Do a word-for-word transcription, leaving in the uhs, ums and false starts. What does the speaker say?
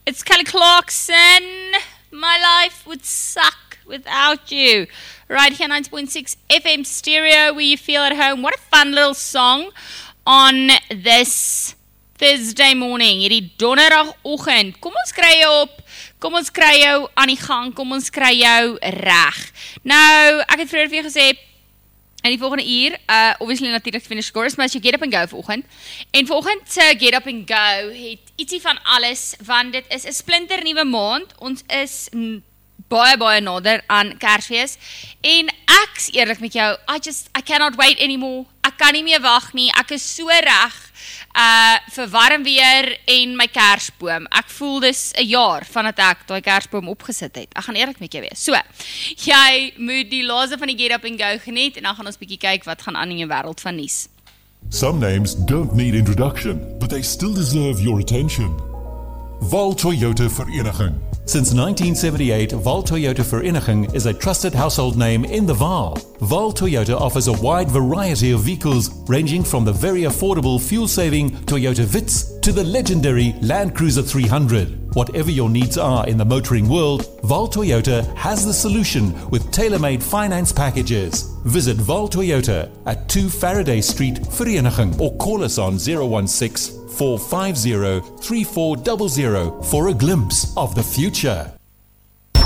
It's Kelly Clarkson. My life would suck without you. Right here, ninety point six F M stereo, where you feel at home. What a fun little song on this Thursday morning. Hierdie donderdagoggend. Kom ons kry jou op. Kom ons kry jou aan die gang. Kom ons kry jou reg. Nou, ek het vroeër vir jou gesê, in die volgende uur, uh, obviously natuurlijk finish scores, maar as jy Get Up and Go vanoggend. En vanoggend se uh, Get Up and Go het ietsie van alles, want dit is 'n splinter nuwe maand. Ons is baie baie nader aan Kersfees. En ek's eerlik met jou, I just I cannot wait anymore. Ek kan nie meer wag nie. Ek is so reg uh vir warm weer en my kersboom. Ek voel dis 'n jaar vandat ek daai kersboom opgesit het. Ek gaan eerlik met jou wees. So, jy moet die laaste van die Get Up and Go geniet en dan gaan ons bietjie kyk wat gaan aan in die wêreld van nuus. Some names don't need introduction, but they still deserve your attention. Val Toyota Vereniging. Since nineteen seventy-eight, Val Toyota Vereniging is a trusted household name in the Vaal. Val Toyota offers a wide variety of vehicles, ranging from the very affordable fuel-saving Toyota Vitz to the legendary Land Cruiser three hundred. Whatever your needs are in the motoring world, Val Toyota has the solution with tailor-made finance packages. Visit Val Toyota at two Faraday Street, Vereniging, or call us on zero one six, four five zero, three four zero zero for a glimpse of the future.